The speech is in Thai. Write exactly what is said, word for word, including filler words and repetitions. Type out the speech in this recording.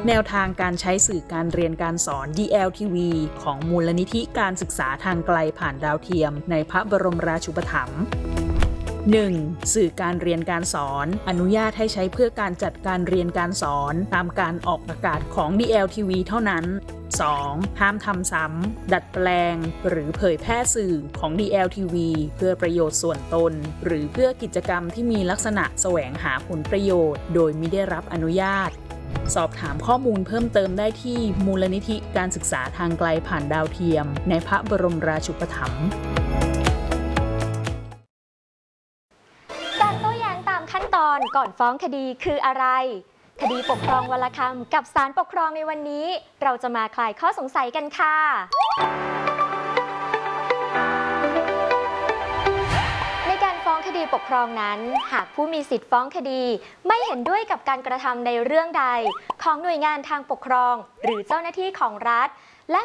แนวทางการใช้สื่อการเรียนการสอน ดี แอล ที วี ของมูลนิธิการศึกษาทางไกลผ่านดาวเทียมในพระบรมราชูปถัมภ์ หนึ่ง. สื่อการเรียนการสอนอนุญาตให้ใช้เพื่อการจัดการเรียนการสอนตามการออกอากาศของ ดี แอล ที วี เท่านั้น สอง. ห้ามทำซ้ำดัดแปลงหรือเผยแพร่สื่อของ ดี แอล ที วี เพื่อประโยชน์ส่วนตนหรือเพื่อกิจกรรมที่มีลักษณะแสวงหาผลประโยชน์โดยมิได้รับอนุญาตสอบถามข้อมูลเพิ่มเติมได้ที่มูลนิธิการศึกษาทางไกลผ่านดาวเทียมในพระบรมราชูปถัมภ์การโต้แย้งตามขั้นตอนก่อนฟ้องคดีคืออะไรคดีปกครองวรคำกับศาลปกครองในวันนี้เราจะมาคลายข้อสงสัยกันค่ะในการฟ้องคดีปกครองนั้นหากผู้มีสิทธิ์ฟ้องคดีไม่เห็นด้วยกับการกระทำในเรื่องใดของหน่วยงานทางปกครองหรือเจ้าหน้าที่ของรัฐ